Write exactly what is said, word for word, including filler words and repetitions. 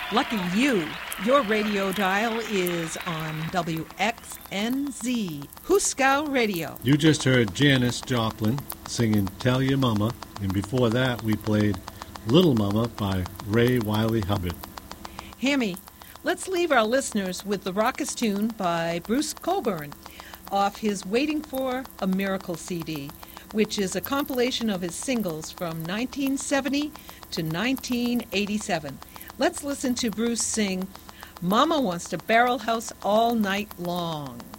Lucky you. Your radio dial is on W X N Z, Huskow Radio. You just heard Janis Joplin singing Tell Your Mama, and before that we played Little Mama by Ray Wylie Hubbard. Hammy, let's leave our listeners with the raucous tune by Bruce Cockburn off his Waiting for a Miracle C D, which is a compilation of his singles from nineteen seventy to nineteen eighty-seven. Let's listen to Bruce sing Mama Wants to Barrel House All Night Long.